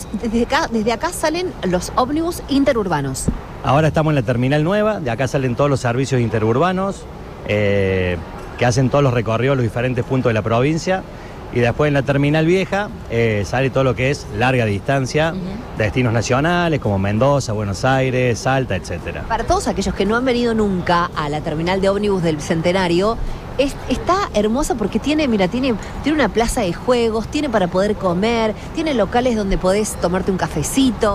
desde acá salen los ómnibus interurbanos. Ahora estamos en la terminal nueva, de acá salen todos los servicios interurbanos que hacen todos los recorridos a los diferentes puntos de la provincia. Y después en la terminal vieja sale todo lo que es larga distancia, destinos nacionales como Mendoza, Buenos Aires, Salta, etcétera. Para todos aquellos que no han venido nunca a la terminal de ómnibus del Bicentenario, está hermosa porque tiene una plaza de juegos, tiene para poder comer, tiene locales donde podés tomarte un cafecito.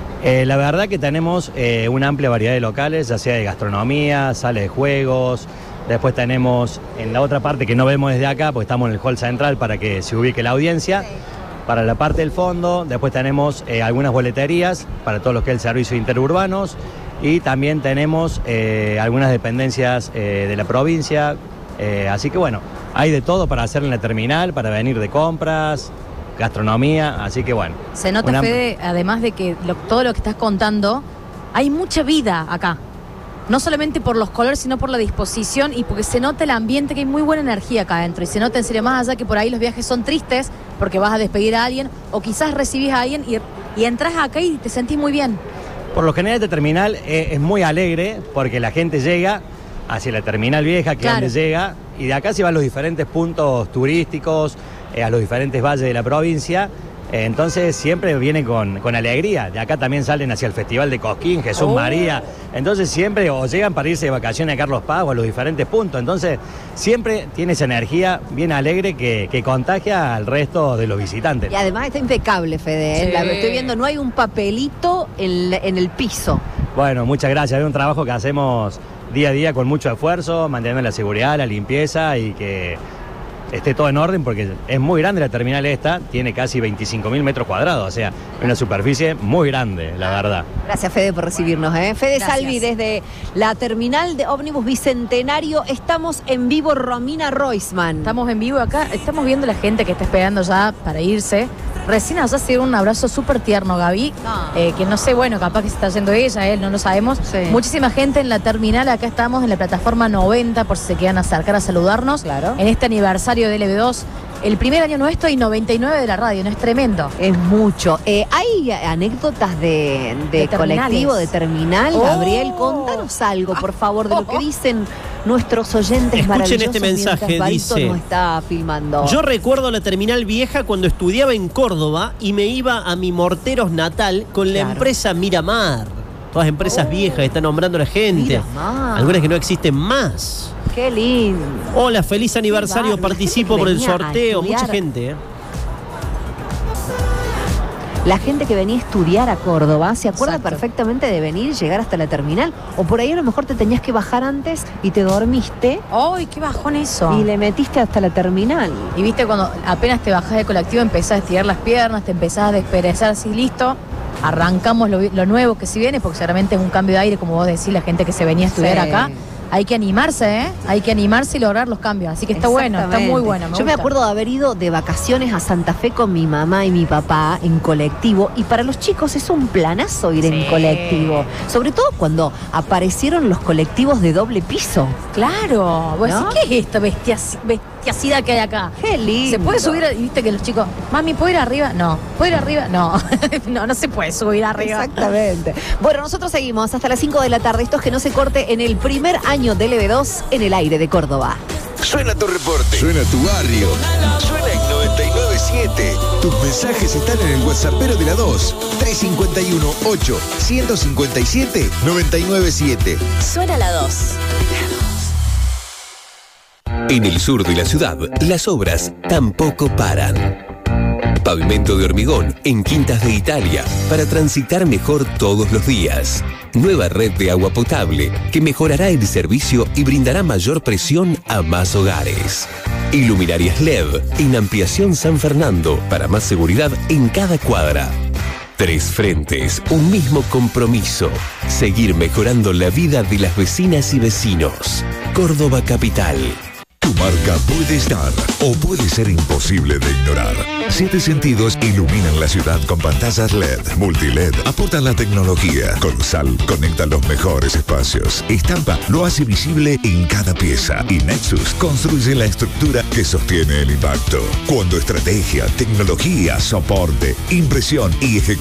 La verdad que tenemos una amplia variedad de locales, ya sea de gastronomía, sala de juegos. Después tenemos en la otra parte que no vemos desde acá, porque estamos en el hall central para que se ubique la audiencia. Sí. Para la parte del fondo, después tenemos algunas boleterías para todo lo que es el servicio interurbanos. Y también tenemos algunas dependencias de la provincia. Así que bueno, hay de todo para hacer en la terminal, para venir de compras, gastronomía, así que bueno. Se nota, Fede, además de que todo lo que estás contando, hay mucha vida acá. No solamente por los colores, sino por la disposición y porque se nota el ambiente, que hay muy buena energía acá adentro. Y se nota en serio, más allá que por ahí los viajes son tristes, porque vas a despedir a alguien, o quizás recibís a alguien y entras acá y te sentís muy bien. Por lo general, esta terminal es muy alegre, porque la gente llega hacia la terminal vieja, que es donde llega, y de acá se van a los diferentes puntos turísticos, a los diferentes valles de la provincia. Entonces siempre viene con alegría. De acá también salen hacia el Festival de Cosquín, Jesús María. Entonces siempre o llegan para irse de vacaciones a Carlos Paz o a los diferentes puntos. Entonces siempre tiene esa energía bien alegre que contagia al resto de los visitantes. Y además está impecable, Fede. Sí. La estoy viendo, no hay un papelito en el piso. Bueno, muchas gracias. Es un trabajo que hacemos día a día con mucho esfuerzo, manteniendo la seguridad, la limpieza y que esté todo en orden, porque es muy grande la terminal esta, tiene casi 25.000 metros cuadrados, o sea, una superficie muy grande, la verdad. Gracias, Fede, por recibirnos. Fede Salvi, desde la terminal de ómnibus Bicentenario, estamos en vivo, Romina Roisman. Estamos en vivo acá, estamos viendo la gente que está esperando ya para irse. Recién allá se dio un abrazo súper tierno, Gaby, que no sé, bueno, capaz que se está yendo ella, él, no lo sabemos. Sí. Muchísima gente en la terminal, acá estamos en la plataforma 90, por si se quieran acercar a saludarnos. Claro. En este aniversario de LB2, el primer año nuestro y 99 de la radio, ¿no? Es tremendo. Es mucho. ¿Hay anécdotas de colectivo, de terminal? Gabriel, contanos algo, por favor, de lo que dicen nuestros oyentes. Escuchen maravillosos. este mensaje, dice: no está filmando. Yo recuerdo la terminal vieja cuando estudiaba en Córdoba y me iba a mi Morteros natal con la empresa Miramar. Todas empresas viejas que está nombrando la gente. Miramar. Algunas que no existen más. Qué lindo. Hola, feliz aniversario, participo por el sorteo. Mucha gente, La gente que venía a estudiar a Córdoba se acuerda perfectamente de venir y llegar hasta la terminal. O por ahí a lo mejor te tenías que bajar antes y te dormiste. ¡Ay, qué bajón eso! Y le metiste hasta la terminal. Y viste, cuando apenas te bajás de colectivo, empezás a estirar las piernas, te empezás a desperezar así, listo. Arrancamos lo nuevo que si viene, porque seguramente es un cambio de aire, como vos decís, la gente que se venía a estudiar acá. Hay que animarse, Hay que animarse y lograr los cambios. Así que está bueno, está muy bueno. Yo me acuerdo de haber ido de vacaciones a Santa Fe con mi mamá y mi papá en colectivo. Y para los chicos es un planazo ir en colectivo. Sobre todo cuando aparecieron los colectivos de doble piso. Claro. Vos decís, ¿qué es esto? Bestiacidad que hay acá. Qué lindo. ¿Se puede subir? Viste que los chicos, mami, ¿puedo ir arriba? No. ¿Puedo ir arriba? No. No se puede subir arriba. Exactamente. Bueno, nosotros seguimos hasta las 5 de la tarde. Esto es Que No Se Corte, en el primer año de LB2 en el aire de Córdoba. Suena tu reporte. Suena tu barrio. Suena en 99.7. Tus mensajes están en el WhatsAppero de la 2. 351-8-157-997. Suena la 2. En el sur de la ciudad, las obras tampoco paran. Pavimento de hormigón en Quintas de Italia para transitar mejor todos los días. Nueva red de agua potable que mejorará el servicio y brindará mayor presión a más hogares. Iluminarias LED en Ampliación San Fernando para más seguridad en cada cuadra. 3 frentes, un mismo compromiso. Seguir mejorando la vida de las vecinas y vecinos. Córdoba Capital. Tu marca puede estar o puede ser imposible de ignorar. 7 sentidos iluminan la ciudad con pantallas LED, multiled, aportan la tecnología. Colosal conecta los mejores espacios. Estampa lo hace visible en cada pieza. Y Nexus construye la estructura que sostiene el impacto. Cuando estrategia, tecnología, soporte, impresión y ejecución